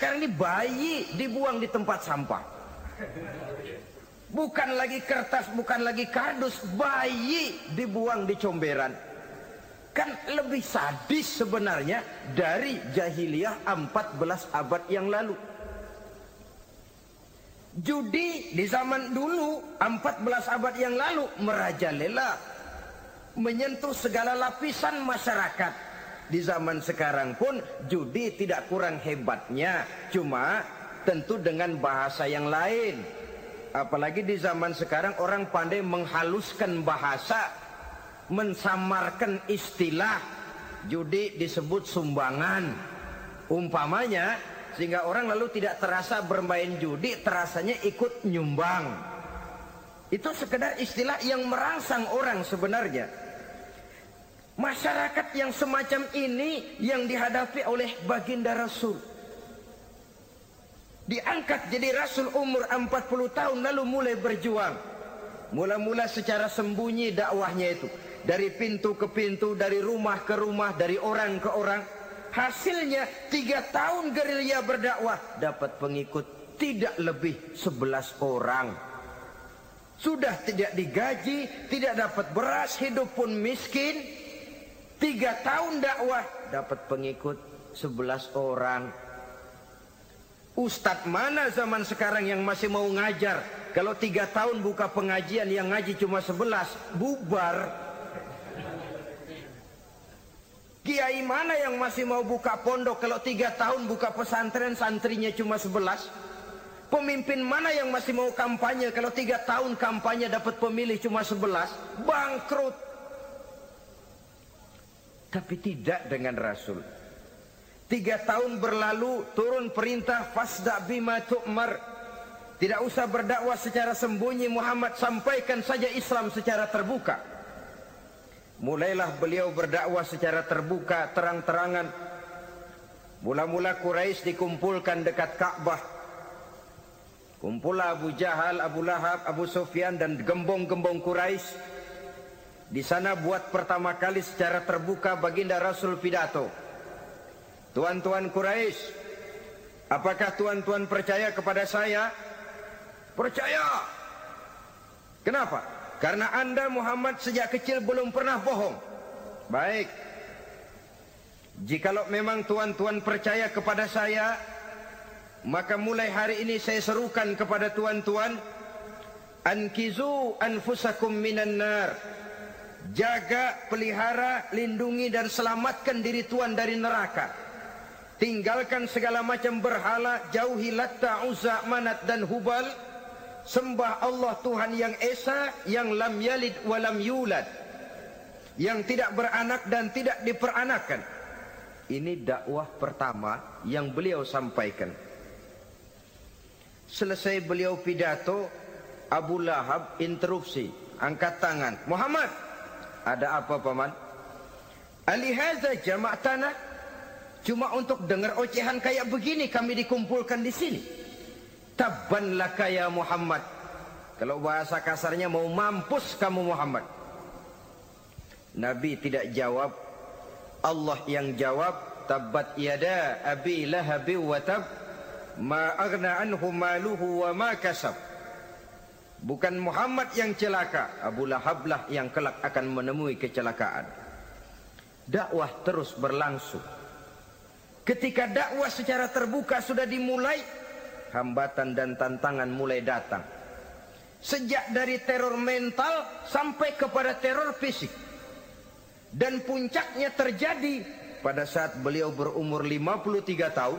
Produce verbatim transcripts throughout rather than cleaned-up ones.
sekarang ini bayi dibuang di tempat sampah. Bukan lagi kertas, bukan lagi kardus, bayi dibuang di comberan. Kan lebih sadis sebenarnya dari jahiliyah empat belas abad yang lalu. Judi di zaman dulu empat belas abad yang lalu merajalela, menyentuh segala lapisan masyarakat. Di zaman sekarang pun judi tidak kurang hebatnya, cuma tentu dengan bahasa yang lain. Apalagi di zaman sekarang orang pandai menghaluskan bahasa, mensamarkan istilah. Judi disebut sumbangan umpamanya, sehingga orang lalu tidak terasa bermain judi, terasanya ikut nyumbang. Itu sekedar istilah yang merangsang orang sebenarnya. Masyarakat yang semacam ini yang dihadapi oleh baginda Rasul. Diangkat jadi Rasul umur empat puluh tahun lalu mulai berjuang. Mula-mula secara sembunyi dakwahnya itu. Dari pintu ke pintu, dari rumah ke rumah, dari orang ke orang. Hasilnya tiga tahun gerilya berdakwah, dapat pengikut tidak lebih sebelas orang. Sudah tidak digaji, tidak dapat beras, hidup pun miskin. Tiga tahun dakwah dapat pengikut sebelas orang. Ustadz mana zaman sekarang yang masih mau ngajar? Kalau tiga tahun buka pengajian yang ngaji cuma sebelas, bubar. Kiai mana yang masih mau buka pondok? Kalau tiga tahun buka pesantren, santrinya cuma sebelas. Pemimpin mana yang masih mau kampanye? Kalau tiga tahun kampanye dapat pemilih cuma sebelas, bangkrut. Tapi tidak dengan Rasul. Tiga tahun berlalu, turun perintah fasda bima tu'mar. Tidak usah berdakwah secara sembunyi, Muhammad, sampaikan saja Islam secara terbuka. Mulailah beliau berdakwah secara terbuka, terang-terangan. Mula-mula Quraisy dikumpulkan dekat Ka'bah. Kumpulah Abu Jahal, Abu Lahab, Abu Sufyan dan gembong-gembong Quraisy. Di sana buat pertama kali secara terbuka baginda Rasul pidato. Tuan-tuan Quraisy, apakah tuan-tuan percaya kepada saya? Percaya. Kenapa? Karena anda Muhammad sejak kecil belum pernah bohong. Baik. Jikalau memang tuan-tuan percaya kepada saya, maka mulai hari ini saya serukan kepada tuan-tuan, ankizu anfusakum minan nar. Jaga, pelihara, lindungi dan selamatkan diri tuan dari neraka. Tinggalkan segala macam berhala, jauhi Latta, Uzza, Manat dan Hubal. Sembah Allah Tuhan yang Esa, yang lam yalid walam yulad, yang tidak beranak dan tidak diperanakan. Ini dakwah pertama yang beliau sampaikan. Selesai beliau pidato, Abu Lahab interupsi, angkat tangan. Muhammad, ada apa paman? Alihaza jama'tana, cuma untuk dengar ocehan kayak begini kami dikumpulkan di sini. Tabban laka ya Muhammad. Kalau bahasa kasarnya mau mampus kamu Muhammad. Nabi tidak jawab, Allah yang jawab. Tabbat yada abi lahabi wa tab, ma aghna anhu maluhu wa ma kasab. Bukan Muhammad yang celaka, Abu Lahab lah yang kelak akan menemui kecelakaan. Dakwah terus berlangsung. Ketika dakwah secara terbuka sudah dimulai, hambatan dan tantangan mulai datang. Sejak dari teror mental sampai kepada teror fisik. Dan puncaknya terjadi pada saat beliau berumur lima puluh tiga tahun,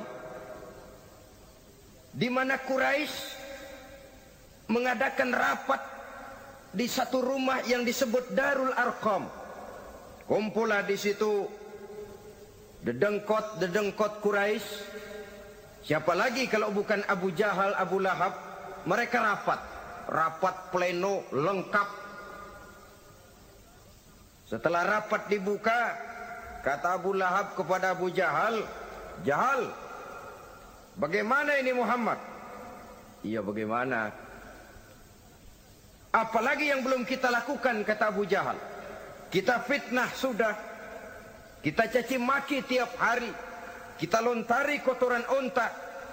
di mana Quraisy mengadakan rapat di satu rumah yang disebut Darul Arqam. Kumpulah di situ dedengkot-dedengkot Quraisy. Siapa lagi kalau bukan Abu Jahal, Abu Lahab? Mereka rapat, rapat pleno lengkap. Setelah rapat dibuka, kata Abu Lahab kepada Abu Jahal, Jahal, bagaimana ini Muhammad? Iya bagaimana? Apalagi yang belum kita lakukan, kata Abu Jahal. Kita fitnah sudah, kita caci maki tiap hari, kita lontari kotoran onta,